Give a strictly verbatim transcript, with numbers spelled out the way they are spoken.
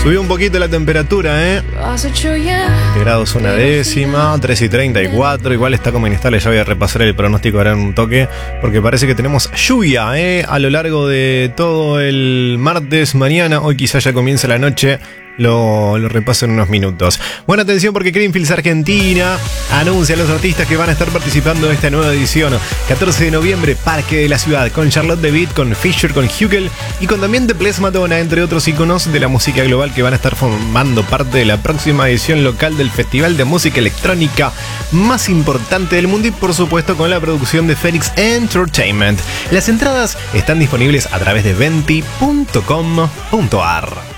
Subió un poquito la temperatura, ¿eh? veinte grados una décima, tres y treinta y cuatro. Igual está como inestable. Ya voy a repasar el pronóstico ahora en un toque, porque parece que tenemos lluvia, ¿eh? A lo largo de todo el martes, mañana. Hoy quizás ya comienza la noche. Lo, lo repaso en unos minutos. Buena atención, porque Greenfields Argentina anuncia a los artistas que van a estar participando de esta nueva edición. catorce de noviembre, Parque de la Ciudad, con Charlotte de Witt, con Fisher, con Hugel y con también The Bless Madonna, entre otros íconos de la música global que van a estar formando parte de la próxima edición local del Festival de Música Electrónica más importante del mundo, y por supuesto con la producción de Phoenix Entertainment. Las entradas están disponibles a través de venti punto com punto ar.